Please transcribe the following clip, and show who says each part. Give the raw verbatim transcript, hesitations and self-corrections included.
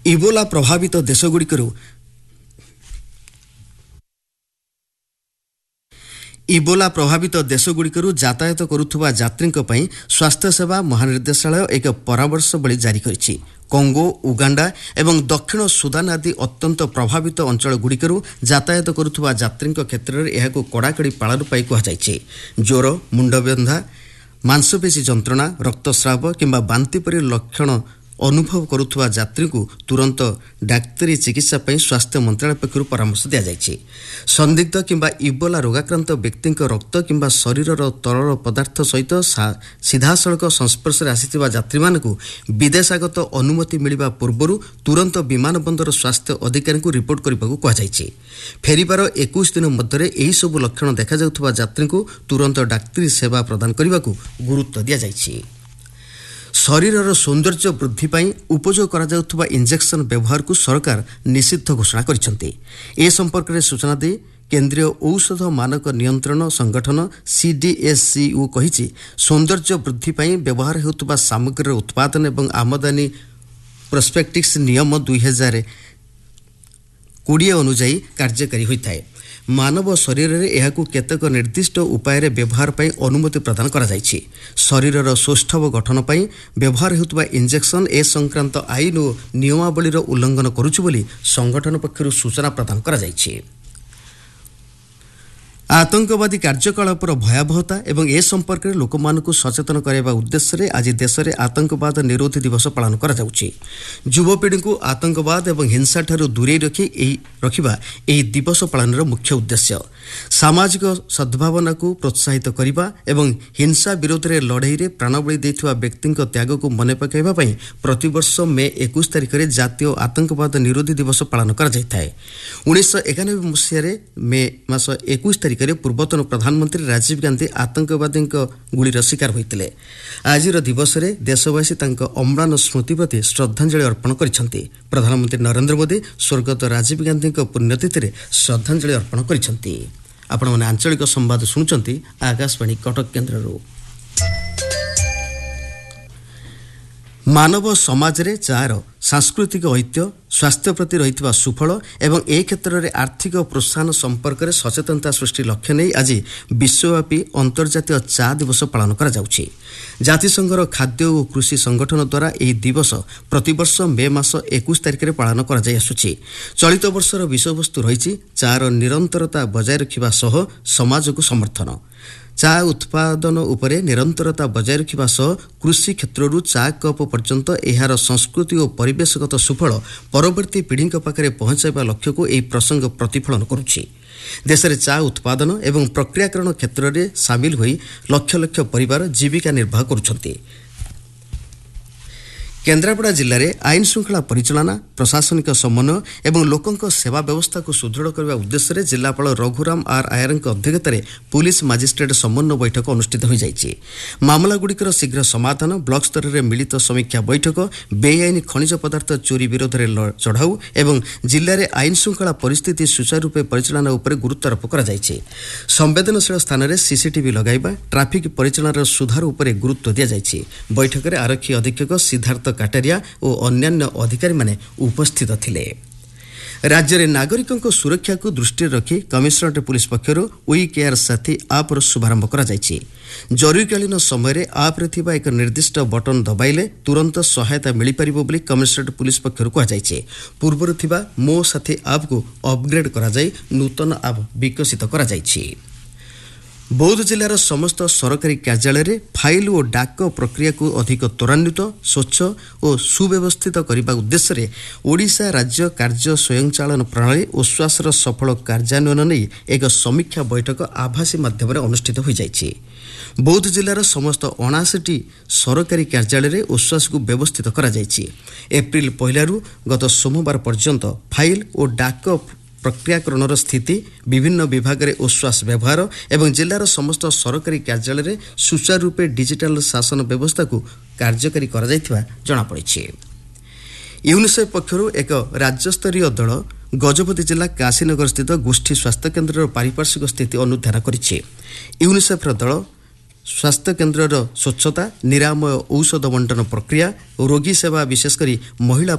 Speaker 1: Ebola ପ୍ରଭାବିତ ଦେଶଗୁଡ଼ିକରୁ Ebola ପ୍ରଭାବିତ ଦେଶଗୁଡ଼ିକରୁ ଯାତାୟାତ କରୁଥିବା ଯାତ୍ରୀଙ୍କ ପାଇଁ ସ୍ୱାସ୍ଥ୍ୟସେବା ମହାନିର୍ଦ୍ଦେଶାଳୟ ଏକ ପରାମର୍ଶବଳୀ ଜାରି କରିଛି। କଙ୍ଗୋ, ଉଗାଣ୍ଡା ଏବଂ ଦକ୍ଷିଣ ସୁଦାନ ଆଦି ଅତ୍ୟନ୍ତ ପ୍ରଭାବିତ ଅଞ୍ଚଳଗୁଡ଼ିକରୁ ଯାତାୟାତ କରୁଥିବା ଯାତ୍ରୀଙ୍କ କ୍ଷେତ୍ରରେ ଏହାକୁ କଡ଼ାକଡ଼ି ପାଳନ ପାଇଁ କୁହାଯାଇଛି। ଜ୍ୱର, ମୁଣ୍ଡବିନ୍ଧା, ମାଂସପେଶୀ ଯନ୍ତ୍ରଣା, ରକ୍ତସ୍ରାବ କିମ୍ବା ବାନ୍ତି ପରି ଲକ୍ଷଣ ଅନୁଭବ କରୁଥିବା ଯାତ୍ରୀଙ୍କୁ ତୁରନ୍ତ ଡାକ୍ତରୀ ଚିକିତ୍ସା ପାଇଁ ସ୍ୱାସ୍ଥ୍ୟ ମନ୍ତ୍ରଣାଳୟ ପକ୍ଷରୁ ପରାମର୍ଶ ଦିଆଯାଇଛି। ସନ୍ଦିଗ୍ଧ କିମ୍ବା ଇବୋଲା ରୋଗାକ୍ରାନ୍ତ ବ୍ୟକ୍ତିଙ୍କ ରକ୍ତ କିମ୍ବା ଶରୀରର ତରଳ ପଦାର୍ଥ ସହିତ ସିଧାସଳଖ ସଂସ୍ପର୍ଶରେ ଆସିଥିବା ଯାତ୍ରୀମାନଙ୍କୁ ବିଦେଶାଗତ ଅନୁମତି ମିଳିବା ପୂର୍ବରୁ ତୁରନ୍ତ ବିମାନ ବନ୍ଦର ସ୍ୱାସ୍ଥ୍ୟ ଅଧିକାରୀଙ୍କୁ ରିପୋର୍ଟ କରିବାକୁ କୁହାଯାଇଛି। ଫେରିବାର ଏକୋଇଶ ଦିନ ମଧ୍ୟରେ ଏହିସବୁ ଲକ୍ଷଣ ଦେଖାଯାଉଥିବା ଯାତ୍ରୀଙ୍କୁ ତୁରନ୍ତ ଡାକ୍ତରୀ ସେବା ପ୍ରଦାନ କରିବାକୁ ଗୁରୁତ୍ୱ ଦିଆଯାଇଛି। ଶରୀରର ସୌନ୍ଦର୍ଯ୍ୟ ବୃଦ୍ଧି ପାଇଁ ଉପଯୋଗ କରାଯାଉଥିବା ଇଞ୍ଜେକ୍ସନ ବ୍ୟବହାରକୁ ସରକାର ନିଷିଦ୍ଧ ଘୋଷଣା କରିଛନ୍ତି। ଏ ସମ୍ପର୍କରେ ସୂଚନା ଦେଇ କେନ୍ଦ୍ରୀୟ ଔଷଧ ମାନକ ନିୟନ୍ତ୍ରଣ ସଂଗଠନ ସିଡିଏସ୍ସିୟୁ କହିଛି, ସୌନ୍ଦର୍ଯ୍ୟ ବୃଦ୍ଧି ପାଇଁ ବ୍ୟବହାର ହେଉଥିବା ସାମଗ୍ରୀର ଉତ୍ପାଦନ ଏବଂ ଆମଦାନୀ ପ୍ରୋସ୍ପେକ୍ଟିକ୍ସ ନିୟମ ଦୁଇ ହଜାର କୋଡ଼ିଏ ଅନୁଯାୟୀ କାର୍ଯ୍ୟକାରୀ ହୋଇଥାଏ। ମାନବ ଶରୀରରେ ଏହାକୁ କେତେକ ନିର୍ଦ୍ଦିଷ୍ଟ ଉପାୟରେ ବ୍ୟବହାର ପାଇଁ ଅନୁମତି ପ୍ରଦାନ କରାଯାଇଛି। ଶରୀରର ସୌଷ୍ଠବ ଗଠନ ପାଇଁ ବ୍ୟବହାର ହେଉଥିବା ଇଞ୍ଜେକ୍ସନ ଏ ସଂକ୍ରାନ୍ତ ଆଇନ ଓ ନିୟମାବଳୀର ଉଲ୍ଲଂଘନ କରୁଛି ବୋଲି ସଂଗଠନ ପକ୍ଷରୁ ସୂଚନା ପ୍ରଦାନ କରାଯାଇଛି। ଆତଙ୍କବାଦୀ କାର୍ଯ୍ୟକଳାପର ଭୟାବହତା ଏବଂ ଏ ସମ୍ପର୍କରେ ଲୋକମାନଙ୍କୁ ସଚେତନ କରାଇବା ଉଦ୍ଦେଶ୍ୟରେ ଆଜି ଦେଶରେ ଆତଙ୍କବାଦ ନିରୋଧୀ ଦିବସ ପାଳନ କରାଯାଉଛି। ଯୁବପିଢ଼ିଙ୍କୁ ଆତଙ୍କବାଦ ଏବଂ ହିଂସାଠାରୁ ଦୂରେଇ ରଖି ଏହି ରଖିବା ଏହି ଦିବସ ପାଳନର ମୁଖ୍ୟ ଉଦ୍ଦେଶ୍ୟ। ସାମାଜିକ ସଦ୍ଭାବନାକୁ ପ୍ରୋତ୍ସାହିତ କରିବା ଏବଂ ହିଂସା ବିରୋଧରେ ଲଢ଼େଇରେ ପ୍ରାଣବଳି ଦେଇଥିବା ବ୍ୟକ୍ତିଙ୍କ ତ୍ୟାଗକୁ ମନେ ପକାଇବା ପାଇଁ ପ୍ରତିବର୍ଷ ମେ ଏକୋଇଶ ତାରିଖରେ ଜାତୀୟ ଆତଙ୍କବାଦ ନିରୋଧୀ ଦିବସ ପାଳନ କରାଯାଇଥାଏ। ଉଣେଇଶହ ଏକାନବେ ମସିହାରେ ମେ ମାସ ଏକୋଇଶ ତାରିଖ ପୂର୍ବତନ ପ୍ରଧାନମନ୍ତ୍ରୀ ରାଜୀବ ଗାନ୍ଧୀ ଆତଙ୍କବାଦୀଙ୍କ ଗୁଳିର ଶିକାର ହୋଇଥିଲେ। ଆଜିର ଦିବସରେ ଦେଶବାସୀ ତାଙ୍କ ଅମ୍ଳାନ ସ୍ମୃତି ପ୍ରତି ଶ୍ରଦ୍ଧାଞ୍ଜଳି ଅର୍ପଣ କରିଛନ୍ତି। ପ୍ରଧାନମନ୍ତ୍ରୀ ନରେନ୍ଦ୍ର ମୋଦି ସ୍ୱର୍ଗତ ରାଜୀବ ଗାନ୍ଧୀଙ୍କ ପୁଣ୍ୟତିଥିରେ ଶ୍ରଦ୍ଧାଞ୍ଜଳି ଅର୍ପଣ କରିଛନ୍ତି। ଆପଣମାନେ ଆଞ୍ଚଳିକ ସମ୍ବାଦ ଶୁଣୁଛନ୍ତି ଆକାଶବାଣୀ କଟକ କେନ୍ଦ୍ରରୁ। ମାନବ ସମାଜରେ ଚା'ର ସାଂସ୍କୃତିକ ଐତିହ୍ୟ, ସ୍ୱାସ୍ଥ୍ୟ ପ୍ରତି ରହିଥିବା ସୁଫଳ ଏବଂ ଏ କ୍ଷେତ୍ରରେ ଆର୍ଥିକ ପ୍ରୋତ୍ସାହନ ସମ୍ପର୍କରେ ସଚେତନତା ସୃଷ୍ଟି ଲକ୍ଷ୍ୟ ନେଇ ଆଜି ବିଶ୍ୱବ୍ୟାପୀ ଅନ୍ତର୍ଜାତୀୟ ଚା' ଦିବସ ପାଳନ କରାଯାଉଛି। ଜାତିସଂଘର ଖାଦ୍ୟ ଓ କୃଷି ସଂଗଠନ ଦ୍ୱାରା ଏହି ଦିବସ ପ୍ରତିବର୍ଷ ମେ ମାସ ଏକୋଇଶ ତାରିଖରେ ପାଳନ କରାଯାଇ ଆସୁଛି। ଚଳିତ ବର୍ଷର ବିଷୟବସ୍ତୁ ରହିଛି ଚା'ର ନିରନ୍ତରତା ବଜାୟ ରଖିବା ସହ ସମାଜକୁ ସମର୍ଥନ। ଚା' ଉତ୍ପାଦନ ଉପରେ ନିରନ୍ତରତା ବଜାୟ ରଖିବା ସହ କୃଷି କ୍ଷେତ୍ରରୁ ଚା' କପ୍ ପର୍ଯ୍ୟନ୍ତ ଏହାର ସଂସ୍କୃତି ଓ ପରିବେଶଗତ ସୁଫଳ ପରବର୍ତ୍ତୀ ପିଢ଼ିଙ୍କ ପାଖରେ ପହଞ୍ଚାଇବା ଲକ୍ଷ୍ୟକୁ ଏହି ପ୍ରସଙ୍ଗ ପ୍ରତିଫଳନ କରୁଛି। ଦେଶରେ ଚା' ଉତ୍ପାଦନ ଏବଂ ପ୍ରକ୍ରିୟାକରଣ କ୍ଷେତ୍ରରେ ସାମିଲ ହୋଇ ଲକ୍ଷ ଲକ୍ଷ ପରିବାର ଜୀବିକା ନିର୍ବାହ କରୁଛନ୍ତି। କେନ୍ଦ୍ରାପଡ଼ା ଜିଲ୍ଲାରେ ଆଇନ ଶୃଙ୍ଖଳା ପରିଚାଳନା, ପ୍ରଶାସନିକ ସମନ୍ୱୟ ଏବଂ ଲୋକଙ୍କ ସେବା ବ୍ୟବସ୍ଥାକୁ ସୁଦୃଢ଼ କରିବା ଉଦ୍ଦେଶ୍ୟରେ ଜିଲ୍ଲାପାଳ ରଘୁରାମ ଆର୍ ଆୟାରଙ୍କ ଅଧ୍ୟକ୍ଷତାରେ ପୁଲିସ ମାଜିଷ୍ଟ୍ରେଟ୍ ସମନ୍ୱୟ ବୈଠକ ଅନୁଷ୍ଠିତ ହୋଇଯାଇଛି। ମାମଲାଗୁଡ଼ିକର ଶୀଘ୍ର ସମାଧାନ, ବ୍ଲକ ସ୍ତରରେ ମିଳିତ ସମୀକ୍ଷା ବୈଠକ, ବେଆଇନ ଖଣିଜ ପଦାର୍ଥ ଚୋରି ବିରୋଧରେ ଚଢ଼ାଉ ଏବଂ ଜିଲ୍ଲାରେ ଆଇନ ଶୃଙ୍ଖଳା ପରିସ୍ଥିତି ସୁଚାରୁ ରୂପେ ପରିଚାଳନା ଉପରେ ଗୁରୁତ୍ୱାରୋପ କରାଯାଇଛି। ସମ୍ବେଦନଶୀଳ ସ୍ଥାନରେ ସିସିଟିଭି ଲଗାଇବା, ଟ୍ରାଫିକ୍ ପରିଚାଳନାର ସୁଧାର ଉପରେ ଗୁରୁତ୍ୱ ଦିଆଯାଇଛି। ବୈଠକରେ ଆରକ୍ଷୀ ଅଧୀକ୍ଷକ ସିଦ୍ଧାର୍ଥ କାଟାରିଆ ଓ ଅନ୍ୟାନ୍ୟ ଅଧିକାରୀମାନେ ଉପସ୍ଥିତ ଥିଲେ। ରାଜ୍ୟରେ ନାଗରିକଙ୍କ ସୁରକ୍ଷାକୁ ଦୃଷ୍ଟିରେ ରଖି କମିଶନରେଟ ପୁଲିସ ପକ୍ଷରୁ ୱି କେୟାର ସାଥୀ ଆପ୍ର ଶୁଭାରମ୍ଭ କରାଯାଇଛି। ଜରୁରୀକାଳୀନ ସମୟରେ ଆପ୍ରେ ଥିବା ଏକ ନିର୍ଦ୍ଦିଷ୍ଟ ବଟନ ଦବାଇଲେ ତୁରନ୍ତ ସହାୟତା ମିଳିପାରିବ ବୋଲି କମିଶନରେଟ ପୁଲିସ ପକ୍ଷରୁ କୁହାଯାଇଛି। ପୂର୍ବରୁ ଥିବା ମୋ ସାଥୀ ଆପ୍କୁ ଅପଗ୍ରେଡ୍ କରାଯାଇ ନୂତନ ଆପ୍ ବିକଶିତ କରାଯାଇଛି। ବୌଦ୍ଧ ଜିଲ୍ଲାର ସମସ୍ତ ସରକାରୀ କାର୍ଯ୍ୟାଳୟରେ ଫାଇଲ ଓ ଡାକ ପ୍ରକ୍ରିୟାକୁ ଅଧିକ ତ୍ୱରାନ୍ୱିତ, ସ୍ୱଚ୍ଛ ଓ ସୁବ୍ୟବସ୍ଥିତ କରିବା ଉଦ୍ଦେଶ୍ୟରେ ଓଡ଼ିଶା ରାଜ୍ୟ କାର୍ଯ୍ୟ ସ୍ୱୟଂଚାଳନ ପ୍ରଣାଳୀ ଓସ୍ୱାସର ସଫଳ କାର୍ଯ୍ୟାନ୍ୱୟନ ନେଇ ଏକ ସମୀକ୍ଷା ବୈଠକ ଆଭାସୀ ମାଧ୍ୟମରେ ଅନୁଷ୍ଠିତ ହୋଇଯାଇଛି। ବୌଦ୍ଧ ଜିଲ୍ଲାର ସମସ୍ତ ଅଣାଅଶୀଟି ସରକାରୀ କାର୍ଯ୍ୟାଳୟରେ ଓସ୍ୱାସକୁ ବ୍ୟବସ୍ଥିତ କରାଯାଇଛି। ଏପ୍ରିଲ ପହିଲାରୁ ଗତ ସୋମବାର ପର୍ଯ୍ୟନ୍ତ ଫାଇଲ ଓ ଡାକ ପ୍ରକ୍ରିୟାକରଣର ସ୍ଥିତି, ବିଭିନ୍ନ ବିଭାଗରେ ଓସ୍ୱାସ ବ୍ୟବହାର ଏବଂ ଜିଲ୍ଲାର ସମସ୍ତ ସରକାରୀ କାର୍ଯ୍ୟାଳୟରେ ସୁଚାରୁ ରୂପେ ଡିଜିଟାଲ ଶାସନ ବ୍ୟବସ୍ଥାକୁ କାର୍ଯ୍ୟକାରୀ କରାଯାଇଥିବା ଜଣାପଡ଼ିଛି। ୟୁନିସେଫ୍ ପକ୍ଷରୁ ଏକ ରାଜ୍ୟସ୍ତରୀୟ ଦଳ ଗଜପତି ଜିଲ୍ଲା କାଶୀନଗର ସ୍ଥିତ ଗୋଷ୍ଠୀ ସ୍ୱାସ୍ଥ୍ୟକେନ୍ଦ୍ରର ପାରିପାର୍ଶ୍ୱିକ ସ୍ଥିତି ଅନୁଧ୍ୟାନ କରିଛି। ୟୁନିସେଫ୍ର ଦଳ ସ୍ୱାସ୍ଥ୍ୟକେନ୍ଦ୍ରର ସ୍ୱଚ୍ଛତା, ନିରାମୟ ଔଷଧ ବଣ୍ଟନ ପ୍ରକ୍ରିୟା ଓ ରୋଗୀ ସେବା, ବିଶେଷ କରି ମହିଳା